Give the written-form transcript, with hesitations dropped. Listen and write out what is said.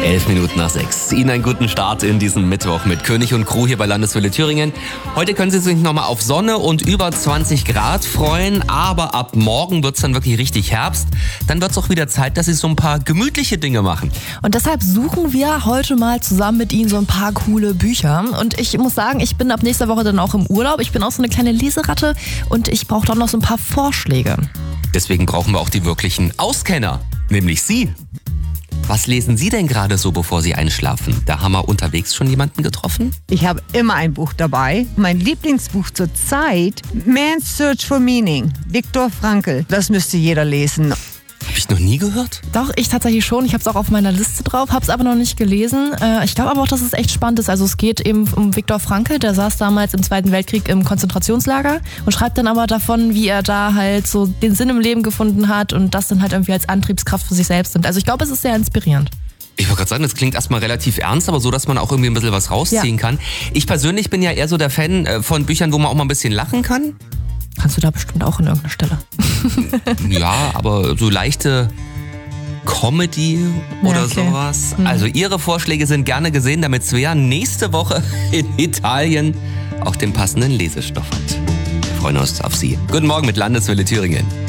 5:11. Ihnen einen guten Start in diesem Mittwoch mit König und Crew hier bei Landeswelle Thüringen. Heute können Sie sich nochmal auf Sonne und über 20 Grad freuen, aber ab morgen wird es dann wirklich richtig Herbst. Dann wird es auch wieder Zeit, dass Sie so ein paar gemütliche Dinge machen. Und deshalb suchen wir heute mal zusammen mit Ihnen so ein paar coole Bücher. Und ich muss sagen, ich bin ab nächster Woche dann auch im Urlaub. Ich bin auch so eine kleine Leseratte und ich brauche dann noch so ein paar Vorschläge. Deswegen brauchen wir auch die wirklichen Auskenner, nämlich Sie. Was lesen Sie denn gerade so, bevor Sie einschlafen? Da haben wir unterwegs schon jemanden getroffen? Ich habe immer ein Buch dabei. Mein Lieblingsbuch zur Zeit, Man's Search for Meaning, Viktor Frankl. Das müsste jeder lesen. Habe ich noch nie gehört? Doch, ich tatsächlich schon. Ich habe es auch auf meiner Liste drauf, habe es aber noch nicht gelesen. Ich glaube aber auch, dass es echt spannend ist. Also es geht eben um Viktor Frankl, der saß damals im Zweiten Weltkrieg im Konzentrationslager und schreibt dann aber davon, wie er da halt so den Sinn im Leben gefunden hat und das dann halt irgendwie als Antriebskraft für sich selbst nimmt. Also ich glaube, es ist sehr inspirierend. Ich wollte gerade sagen, das klingt erstmal relativ ernst, aber so, dass man auch irgendwie ein bisschen was rausziehen kann. Ich persönlich bin ja eher so der Fan von Büchern, wo man auch mal ein bisschen lachen kann. Kannst du da bestimmt auch an irgendeiner Stelle. Ja, aber so leichte Comedy oder sowas. Also Ihre Vorschläge sind gerne gesehen, damit Svea nächste Woche in Italien auch den passenden Lesestoff hat. Wir freuen uns auf Sie. Guten Morgen mit Landeswelle Thüringen.